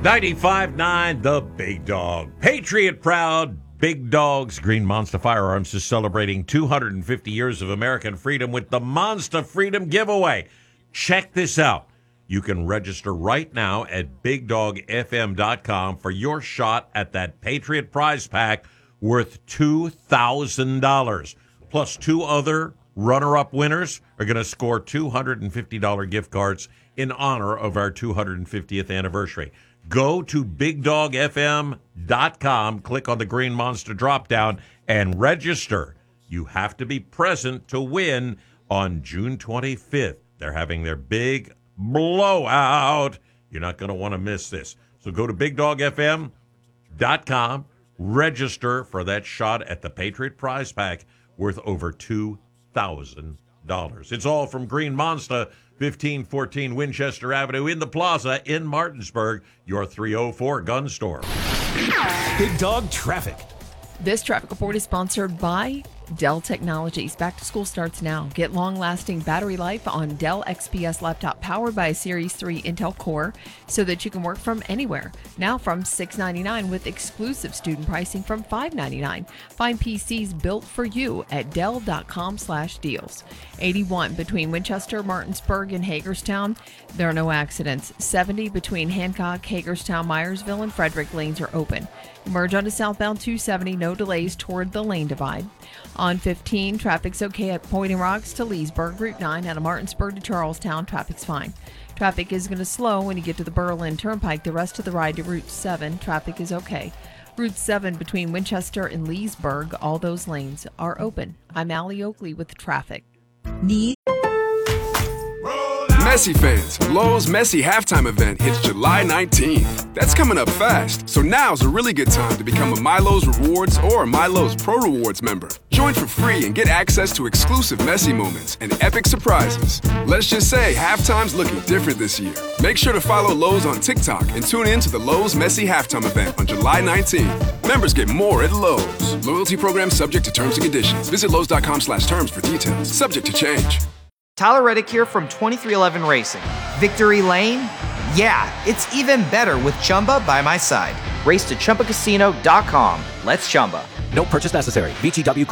95.9 The Big Dog. Patriot proud Big Dogs. Green Monster Firearms is celebrating 250 years of American freedom with the Monster Freedom Giveaway. Check this out. You can register right now at BigDogFM.com for your shot at that Patriot prize pack worth $2,000. Plus, two other runner-up winners are going to score $250 gift cards in honor of our 250th anniversary. Go to BigDogFM.com, click on the Green Monster drop-down, and register. You have to be present to win on June 25th. They're having their big blowout. You're not going to want to miss this. So go to BigDogFM.com, register for that shot at the Patriot prize pack worth over $2,000. It's all from Green Monster, 1514 Winchester Avenue in the Plaza in Martinsburg, your 304 gun store. Big Dog Traffic. This traffic report is sponsored by Dell Technologies. Back to school starts now. Get long-lasting battery life on Dell XPS laptop powered by a Series 3 Intel Core so that you can work from anywhere. Now from $699 with exclusive student pricing from $599. Find PCs built for you at Dell.com/deals. 81 between Winchester, Martinsburg, and Hagerstown. There are no accidents. 70 between Hancock, Hagerstown, Myersville, and Frederick lanes are open. Merge onto southbound 270, no delays toward the lane divide. On 15, traffic's okay at Pointing Rocks to Leesburg. Route 9 out of Martinsburg to Charlestown, traffic's fine. Traffic is going to slow when you get to the Berlin Turnpike. The rest of the ride to Route 7, traffic is okay. Route 7 between Winchester and Leesburg, all those lanes are open. I'm Allie Oakley with traffic. Messi fans, Lowe's Messi halftime event hits July 19th. That's coming up fast, so now's a really good time to become a MyLowe's Rewards or MyLowe's Pro Rewards member. Join for free and get access to exclusive Messi moments and epic surprises. Let's just say halftime's looking different this year. Make sure to follow Lowe's on TikTok and tune in to the Lowe's Messi halftime event on July 19th. Members get more at Lowe's. Loyalty program subject to terms and conditions. Visit Lowe's.com/terms for details. Subject to change. Tyler Reddick here from 2311 Racing. Victory Lane? Yeah, it's even better with Chumba by my side. Race to ChumbaCasino.com. Let's Chumba. No purchase necessary. VGW